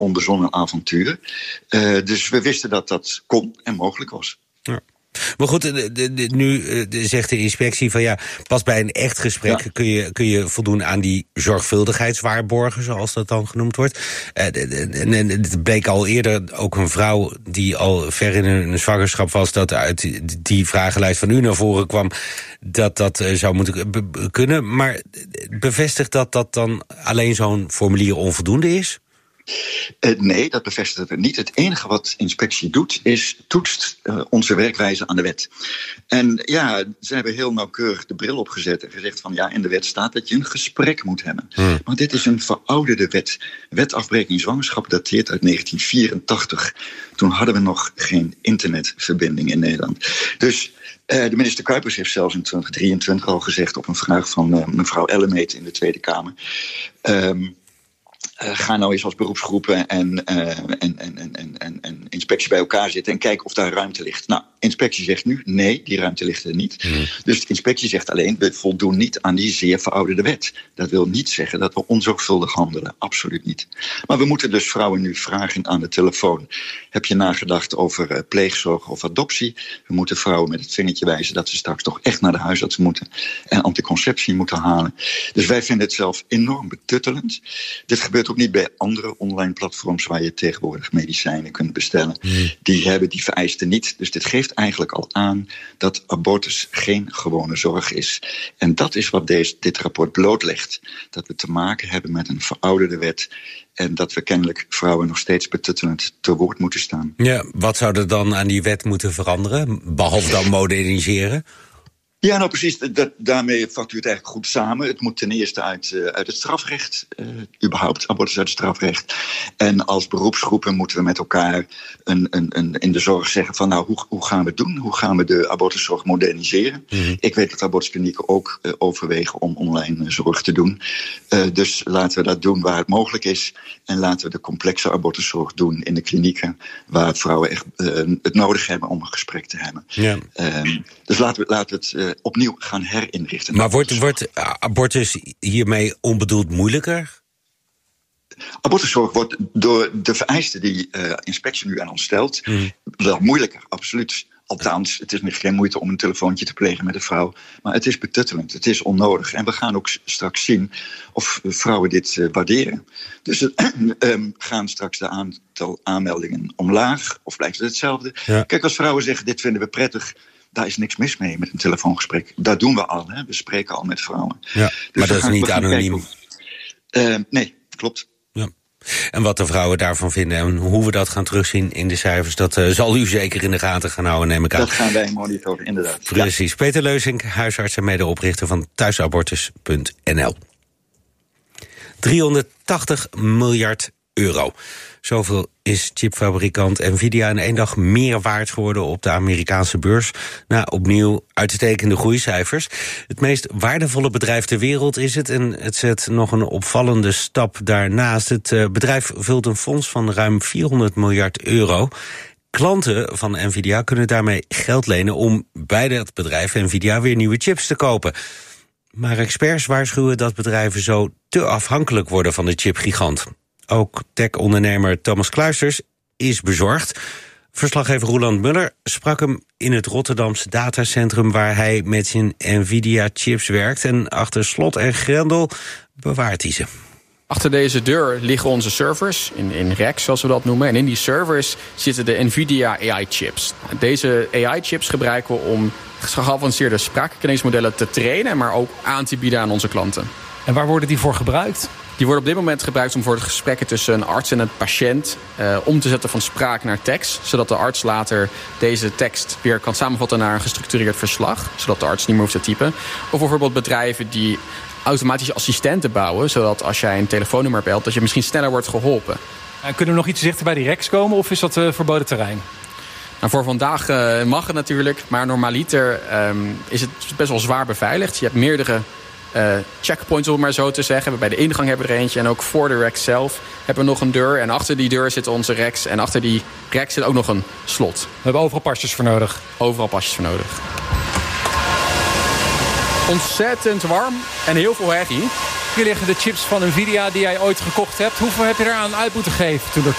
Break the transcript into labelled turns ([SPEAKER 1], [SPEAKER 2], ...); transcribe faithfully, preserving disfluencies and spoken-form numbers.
[SPEAKER 1] onbezonnen avonturen. Uh, dus we wisten dat dat kon en mogelijk was.
[SPEAKER 2] Ja. Maar goed, de, de, de, nu de, zegt de inspectie van ja, pas bij een echt gesprek ja. kun, je, kun je voldoen aan die zorgvuldigheidswaarborgen, zoals dat dan genoemd wordt. En uh, het bleek al eerder ook een vrouw die al ver in een zwangerschap was, dat uit die, die vragenlijst van u naar voren kwam, dat dat uh, zou moeten b- kunnen. Maar bevestigt dat dat dan alleen zo'n formulier onvoldoende is?
[SPEAKER 1] Uh, nee, dat bevestigt het niet. Het enige wat inspectie doet, is toetst uh, onze werkwijze aan de wet. En ja, ze hebben heel nauwkeurig de bril opgezet en gezegd van ja, in de wet staat dat je een gesprek moet hebben. Hmm. Maar dit is een verouderde wet. Wet afbreking zwangerschap dateert uit negentien vierentachtig. Toen hadden we nog geen internetverbinding in Nederland. Dus Uh, de minister Kuipers heeft zelfs in twintig drieëntwintig al gezegd op een vraag van uh, mevrouw Ellemeet in de Tweede Kamer. Um, Uh, ga nou eens als beroepsgroepen en, uh, en, en, en, en, en inspectie bij elkaar zitten en kijken of daar ruimte ligt. Nou, inspectie zegt nu, nee, die ruimte ligt er niet. Mm. Dus de inspectie zegt alleen, we voldoen niet aan die zeer verouderde wet. Dat wil niet zeggen dat we onzorgvuldig handelen, absoluut niet. Maar we moeten dus vrouwen nu vragen aan de telefoon. Heb je nagedacht over uh, pleegzorg of adoptie? We moeten vrouwen met het vingertje wijzen dat ze straks toch echt naar de huisarts moeten en anticonceptie moeten halen. Dus wij vinden het zelf enorm betuttelend. Dit gebeurt ook niet bij andere online platforms waar je tegenwoordig medicijnen kunt bestellen. Hmm. Die hebben die vereisten niet. Dus dit geeft eigenlijk al aan dat abortus geen gewone zorg is. En dat is wat deze, dit rapport blootlegt. Dat we te maken hebben met een verouderde wet. En dat we kennelijk vrouwen nog steeds betuttelend te woord moeten staan.
[SPEAKER 2] Ja, wat zou er dan aan die wet moeten veranderen? Behalve dan moderniseren?
[SPEAKER 1] Ja, nou precies, dat, daarmee vat u het eigenlijk goed samen. Het moet ten eerste uit, uh, uit het strafrecht, uh, überhaupt abortus uit het strafrecht. En als beroepsgroepen moeten we met elkaar een, een, een, in de zorg zeggen van nou, hoe, hoe gaan we het doen? Hoe gaan we de abortuszorg moderniseren? Mm-hmm. Ik weet dat abortusklinieken ook uh, overwegen om online uh, zorg te doen. Uh, dus laten we dat doen waar het mogelijk is. En laten we de complexe abortuszorg doen in de klinieken waar vrouwen echt uh, het nodig hebben om een gesprek te hebben. Ja. Uh, dus laten we, laten we het uh, opnieuw gaan herinrichten.
[SPEAKER 2] Maar wordt, wordt abortus hiermee onbedoeld moeilijker?
[SPEAKER 1] Abortuszorg wordt door de vereisten die uh, inspectie nu aan ons stelt, mm. wel moeilijker, absoluut. Althans, het is geen moeite om een telefoontje te plegen met een vrouw. Maar het is betuttelend, het is onnodig. En we gaan ook straks zien of vrouwen dit uh, waarderen. Dus uh, um, gaan straks de aantal aanmeldingen omlaag of blijft het hetzelfde? Ja. Kijk, als vrouwen zeggen dit vinden we prettig, daar is niks mis mee met een telefoongesprek. Dat doen we al, hè? We spreken al met vrouwen. Ja, dus
[SPEAKER 2] maar dat is niet anoniem.
[SPEAKER 1] Uh, nee, klopt.
[SPEAKER 2] Ja. En wat de vrouwen daarvan vinden en hoe we dat gaan terugzien in de cijfers, dat uh, zal u zeker in de gaten gaan houden, neem ik aan.
[SPEAKER 1] Dat gaan wij monitoren, inderdaad.
[SPEAKER 2] Precies. Ja. Peter Leusink, huisarts en medeoprichter van thuisabortus punt n l. driehonderdtachtig miljard euro. Zoveel is chipfabrikant Nvidia in één dag meer waard geworden op de Amerikaanse beurs. Na opnieuw uitstekende groeicijfers. Het meest waardevolle bedrijf ter wereld is het. En het zet nog een opvallende stap daarnaast. Het uh, bedrijf vult een fonds van ruim vierhonderd miljard euro. Klanten van Nvidia kunnen daarmee geld lenen om bij dat bedrijf Nvidia weer nieuwe chips te kopen. Maar experts waarschuwen dat bedrijven zo te afhankelijk worden van de chipgigant. Ook tech-ondernemer Thomas Kluisters is bezorgd. Verslaggever Roland Muller sprak hem in het Rotterdamse datacentrum waar hij met zijn Nvidia-chips werkt. En achter slot en grendel bewaart hij ze.
[SPEAKER 3] Achter deze deur liggen onze servers, in, in racks zoals we dat noemen. En in die servers zitten de Nvidia A I-chips. Deze A I-chips gebruiken we om geavanceerde spraakherkenningsmodellen te trainen, maar ook aan te bieden aan onze klanten.
[SPEAKER 4] En waar worden die voor gebruikt?
[SPEAKER 3] Die worden op dit moment gebruikt om voor de gesprekken tussen een arts en een patiënt uh, om te zetten van spraak naar tekst. Zodat de arts later deze tekst weer kan samenvatten naar een gestructureerd verslag. Zodat de arts niet meer hoeft te typen. Of bijvoorbeeld bedrijven die automatische assistenten bouwen. Zodat als jij een telefoonnummer belt, dat je misschien sneller wordt geholpen.
[SPEAKER 4] En kunnen we nog iets dichter bij die racks komen of is dat uh, verboden terrein?
[SPEAKER 3] Nou, voor vandaag uh, mag het natuurlijk, maar normaliter um, is het best wel zwaar beveiligd. Je hebt meerdere Uh, checkpoints, om het maar zo te zeggen. Bij de ingang hebben we er eentje en ook voor de rack zelf hebben we nog een deur. En achter die deur zitten onze racks en achter die rack zit ook nog een slot. We
[SPEAKER 4] hebben overal pasjes voor nodig.
[SPEAKER 3] Overal pasjes voor nodig. Ontzettend warm en heel veel herrie.
[SPEAKER 4] Hier liggen de chips van Nvidia die jij ooit gekocht hebt. Hoeveel heb je eraan uit moeten geven toen er